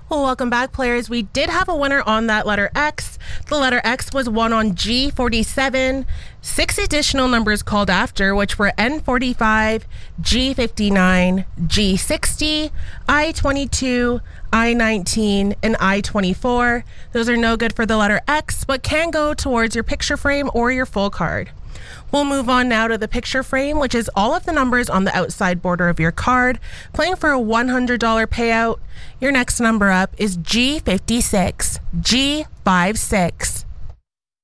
Well, welcome back, players. We did have a winner on that letter X. The letter X was won on G47. 6 additional numbers called after, which were N45, G59, G60, I22, I19, and I24. Those are no good for the letter X, but can go towards your picture frame or your full card. We'll move on now to the picture frame, which is all of the numbers on the outside border of your card, playing for a $100 payout. Your next number up is G56, G56.